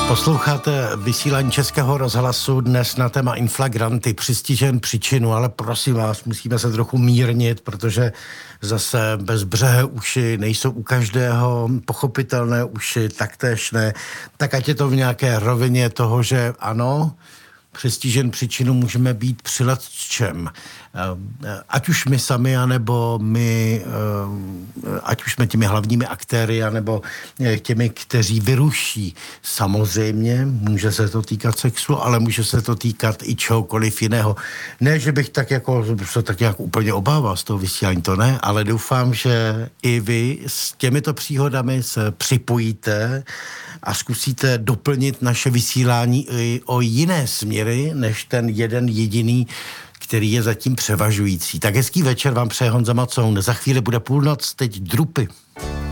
Posloucháte vysílání Českého rozhlasu dnes na téma inflagranty, přistižen příčinu, ale prosím vás, musíme se trochu mírnit, protože zase bezbřehé uši nejsou u každého, pochopitelné uši taktéž ne, tak ať je to v nějaké rovině toho, že ano, přistižen příčinu můžeme být při lecčem. Ať už my sami, anebo my, ať už jsme těmi hlavními aktéry, anebo těmi, kteří vyruší. Samozřejmě může se to týkat sexu, ale může se to týkat i čehokoliv jiného. Ne, že bych tak jako se tak nějak úplně obával z toho vysílání, to ne, ale doufám, že i vy s těmito příhodami se připojíte a zkusíte doplnit naše vysílání i o jiné směry, než ten jeden jediný, který je zatím převažující. Tak hezký večer vám přeje Honza Macoun. Za chvíli bude půlnoc, teď drupy.